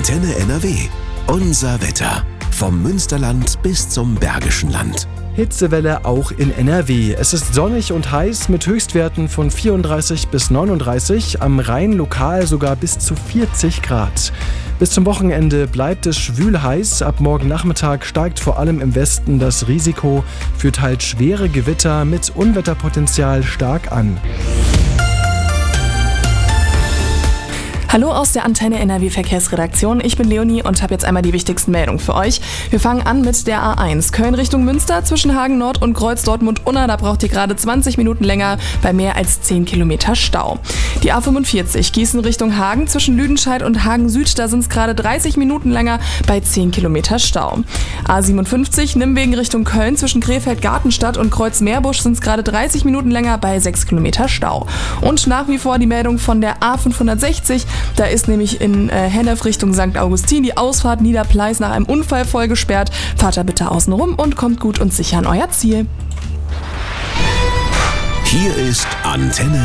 Antenne NRW. Unser Wetter. Vom Münsterland bis zum Bergischen Land. Hitzewelle auch in NRW. Es ist sonnig und heiß mit Höchstwerten von 34 bis 39, am Rhein lokal sogar bis zu 40 Grad. Bis zum Wochenende bleibt es schwül heiß. Ab morgen Nachmittag steigt vor allem im Westen das Risiko für teils schwere Gewitter mit Unwetterpotenzial stark an. Hallo aus der Antenne NRW Verkehrsredaktion. Ich bin Leonie und habe jetzt einmal die wichtigsten Meldungen für euch. Wir fangen an mit der A1. Köln Richtung Münster zwischen Hagen Nord und Kreuz Dortmund-Unna. Da braucht ihr gerade 20 Minuten länger bei mehr als 10 Kilometer Stau. Die A45 Gießen Richtung Hagen zwischen Lüdenscheid und Hagen Süd. Da sind es gerade 30 Minuten länger bei 10 Kilometer Stau. A57 Nimwegen Richtung Köln zwischen Krefeld-Gartenstadt und Kreuz Meerbusch sind es gerade 30 Minuten länger bei 6 Kilometer Stau. Und nach wie vor die Meldung von der A560. Da ist nämlich in Hennef Richtung St. Augustin die Ausfahrt Niederpleis nach einem Unfall voll gesperrt. Fahrt da bitte außen rum und kommt gut und sicher an euer Ziel. Hier ist Antenne